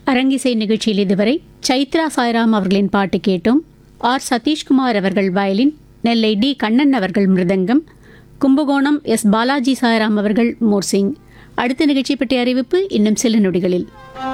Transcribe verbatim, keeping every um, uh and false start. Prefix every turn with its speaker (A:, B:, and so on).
A: அரங்கிசை நிகழ்ச்சியில் இதுவரை சைத்ரா சாய்ராம் அவர்களின் பாட்டு கேட்டோம். ஆர் சதீஷ்குமார் அவர்கள் வயலின், நெல்லை டி கண்ணன் அவர்கள் மிருதங்கம், கும்பகோணம் எஸ் பாலாஜி சாய்ராம் அவர்கள் மோர்சிங். அடுத்த நிகழ்ச்சி பற்றிய அறிவிப்பு இன்னும் சில நொடிகளில்.